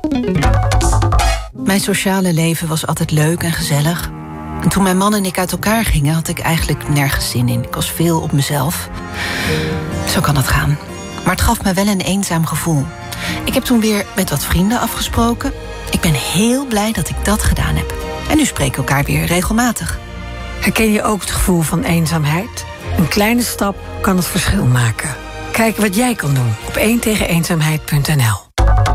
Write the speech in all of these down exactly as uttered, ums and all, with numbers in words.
Mijn sociale leven was altijd leuk en gezellig. En toen mijn man en ik uit elkaar gingen, had ik eigenlijk nergens zin in. Ik was veel op mezelf. Zo kan het gaan. Maar het gaf me wel een eenzaam gevoel. Ik heb toen weer met wat vrienden afgesproken. Ik ben heel blij dat ik dat gedaan heb. En nu spreken we elkaar weer regelmatig. Herken je ook het gevoel van eenzaamheid? Een kleine stap kan het verschil maken. Kijk wat jij kan doen op één tegen eenzaamheid punt n l.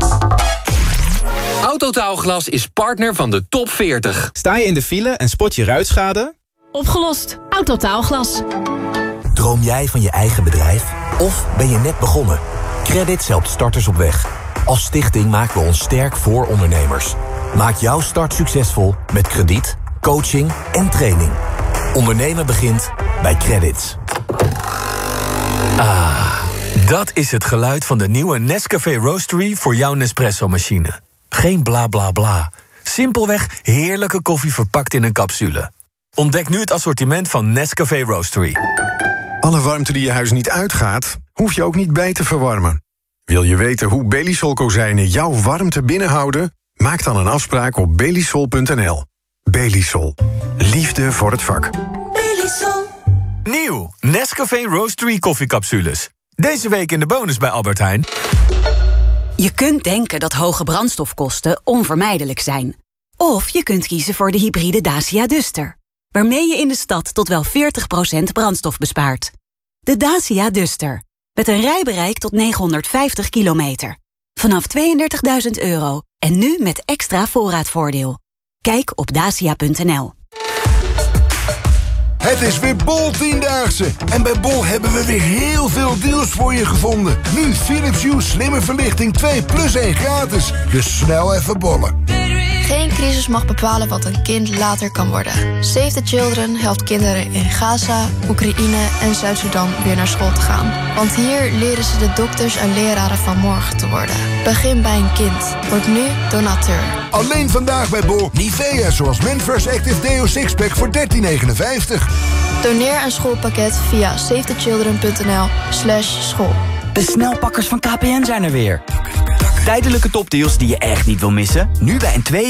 Autotaalglas is partner van de top veertig. Sta je in de file en spot je ruitschade? Opgelost. Autotaalglas. Droom jij van je eigen bedrijf? Of ben je net begonnen? Credits helpt starters op weg. Als stichting maken we ons sterk voor ondernemers. Maak jouw start succesvol met krediet, coaching en training. Ondernemen begint bij Credits. Ah, dat is het geluid van de nieuwe Nescafé Roastery voor jouw Nespresso-machine. Geen bla bla bla. Simpelweg heerlijke koffie verpakt in een capsule. Ontdek nu het assortiment van Nescafé Roastery. Alle warmte die je huis niet uitgaat, hoef je ook niet bij te verwarmen. Wil je weten hoe Belisol kozijnen jouw warmte binnenhouden? Maak dan een afspraak op belisol punt n l. Belisol. Liefde voor het vak. Belisol. Nieuw Nescafé Roastery koffiecapsules. Deze week in de bonus bij Albert Heijn. Je kunt denken dat hoge brandstofkosten onvermijdelijk zijn. Of je kunt kiezen voor de hybride Dacia Duster, waarmee je in de stad tot wel veertig procent brandstof bespaart. De Dacia Duster, met een rijbereik tot negenhonderdvijftig kilometer. Vanaf tweeëndertigduizend euro en nu met extra voorraadvoordeel. Kijk op dacia punt n l. Het is weer Bol-tiendaagse. En bij Bol hebben we weer heel veel deals voor je gevonden. Nu Philips Hue slimme verlichting twee plus één gratis. Dus snel even bollen. Geen crisis mag bepalen wat een kind later kan worden. Save the Children helpt kinderen in Gaza, Oekraïne en Zuid-Sudan weer naar school te gaan. Want hier leren ze de dokters en leraren van morgen te worden. Begin bij een kind. Word nu donateur. Alleen vandaag bij Bol. Nivea zoals Men First Active Deo six-pack voor dertien negenenvijftig. Doneer een schoolpakket via savethechildren punt n l slash school. De snelpakkers van K P N zijn er weer. Tijdelijke topdeals die je echt niet wil missen. Nu bij een twee